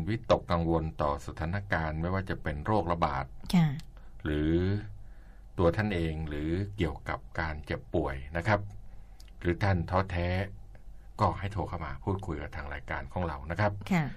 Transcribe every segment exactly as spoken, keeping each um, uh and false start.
วิตกกังวลต่อสถานการณ์ไม่ว่าจะเป็นโรคระบาดหรือตัวท่านเองหรือเกี่ยวกับการเจ็บป่วยนะครับหรือท่านท้อแท้ก็ให้โทรเข้ามาพูดคุยกับทางรายการของเรานะครับ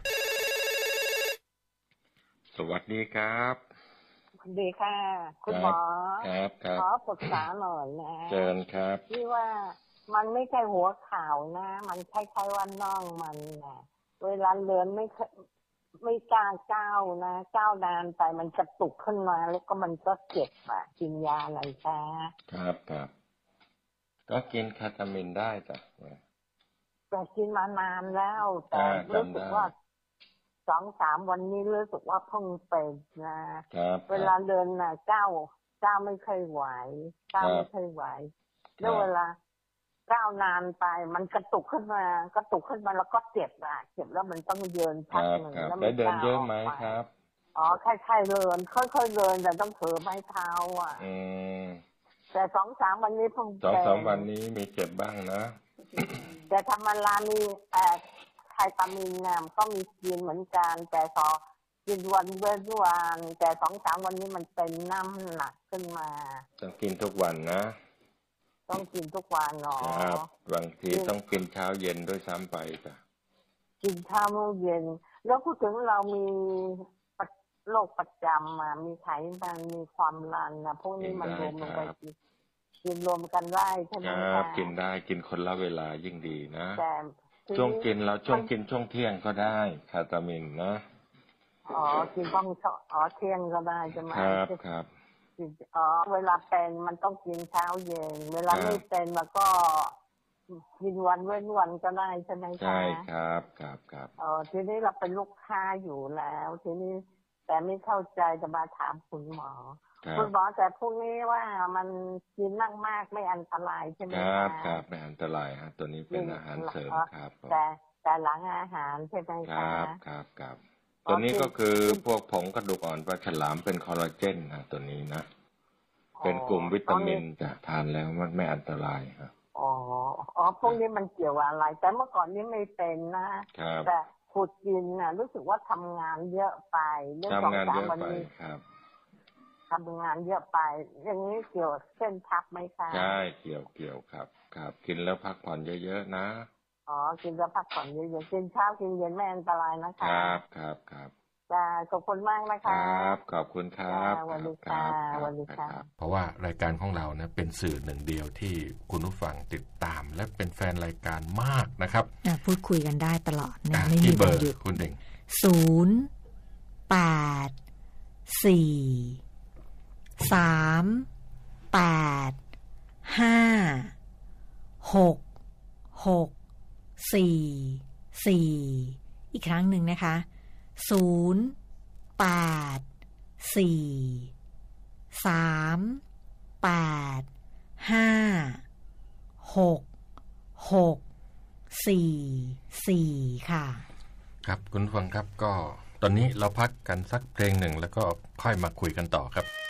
สวัสดีครับสวัสดีค่ะคุณหมอครับครับขอปรึกษาหน่อยนะเชิญครับที่ว่ามันไม่ใช่หัวข่าวนะมันคล้ายๆว่าน่องมันนะเวลาเดินไม่ไม่กล้าก้าวนะก้าวนานไปมันกระตุกขึ้นมาแล้วก็มันก็เจ็บอ่ะกินยาอะไรคะครับครับก็กินคาตามินได้จ้ะแต่กินมานานแล้วแต่รู้สึกว่าสองสามวันนี้รู้สึกว่าเพิ่งเป็นนะเวลาเดินน่ะก้าวก้าวไม่เคยไหวก้าวไม่เคยไหวแล้วเวลาก้าวนานไปมันกระตุกขึ้นมากระตุกขึ้นมาแล้วก็เจ็บอ่ะเจ็บแล้วมันต้องเดินพักหนึ่งแล้วไม่เดินเยอะไหมครับอ๋อแค่ๆเดินค่อยๆเดินแต่ต้องถือไม้เท้าอ่ะอืมแต่สองสามวันนี้เพิ่งสองสามวันนี้มีเจ็บบ้างนะแต่ธรรมดามีเอ่อไคตามินน่ะก็มีกินเหมือนกันแต่พอกินวันเว้นวันแต่สองสามวันนี้มันเป็นน้ำหนักขึ้นมาต้องกินทุกวันนะต้องกินทุกวันเนาะครับบางทีต้องกินเช้าเย็นด้วยซ้ำไปจ้ะกินเช้าเย็นแล้วพูดถึงเรามีโรคประจำมามีไขมันมีความดันนะพวกนี้มันรวมลงไปกินรวมกันได้ใช่ไหมครับกินได้กินคนละเวลายิ่งดีนะช่วงกินเราช่วงกินช่วงเที่ยงก็ได้คาตามินนะอ๋อกินต้องอ๋อเที่ยงก็ได้ใช่ไหมครับครับอ๋อเวลาเป็นมันต้องกินเช้าเย็นเวลาไม่เป็นมันก็กินวันเว้นวันก็ได้ใช่ไหมคะใช่ครับครับครับอ๋อทีนี้เราเป็นลูกค้าอยู่แล้วทีนี้แต่ไม่เข้าใจจะมาถามคุณหมอคุณหมอแต่พวกนี้ว่ามันกินมากๆไม่อันตรายใช่ไหมคะครับครับไม่อันตรายฮะตัวนี้เป็นอาหารเสริมครับแต่แต่หลังอาหารใช่ไหมคะครับครับครับตัวนี้ก็คือพวกผงกระดูกอ่อนปลาฉลามเป็นคอลลาเจนนะตัวนี้นะเป็นกลุ่มวิตามินจะทานแล้วมันไม่อันตรายครับอ๋ออ๋อพวกนี้มันเกี่ยวอะไรแต่เมื่อก่อนนี้ไม่เป็นนะแต่ขุดกินน่ะรู้สึกว่าทำงานเยอะไปเรื่องสองสามวันนี้ครับทำงานเยอะไปอย่างนี้เกี่ยวเส้นพักไหมคะใช่เกี่ยวเกี่ยวครับครับกินแล้วพักผ่อนเยอะๆนะอ๋อกินแล้วพักผ่อนเยอะๆกินเช้ากินเย็นไม่อันตรายนะคะครับครับครับจ้าขอบคุณมากนะคะครับขอบคุณครับสวัสดีค่ะสวัสดีค่ะเพราะว่ารายการของเรานะเป็นสื่อหนึ่งเดียวที่คุณผู้ฟังติดตามและเป็นแฟนรายการมากนะครับพูดคุยกันได้ตลอดนะไม่มีวันหยุดคุณเด่งศูนย์แปดสี่สามแปดห้าหกหกสี่สี่อีกครั้งหนึ่งนะคะศูนย์แปดสี่สามแปดห้าหกหกสี่สี่ค่ะครับคุณฟังครับก็ตอนนี้เราพักกันสักเพลงหนึ่งแล้วก็ค่อยมาคุยกันต่อครับ